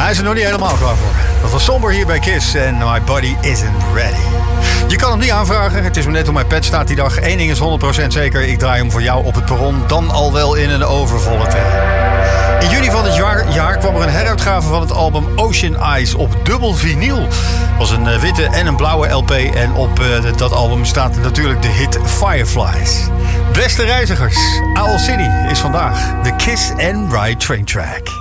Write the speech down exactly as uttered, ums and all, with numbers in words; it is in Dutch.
Hij is er nog niet helemaal klaar voor. Dat was somber hier bij Kiss en My Body Isn't Ready. Je kan hem niet aanvragen. Het is me net hoe mijn pet staat die dag. Eén ding is honderd procent zeker. Ik draai hem voor jou op het perron. Dan al wel in een overvolle trein. In juni van dit jaar, jaar kwam er een heruitgave van het album Ocean Eyes op dubbel vinyl. Het was een witte en een blauwe L P. En op uh, dat album staat natuurlijk de hit Fireflies. Beste reizigers, Owl City is vandaag de Kiss and Ride Train Track.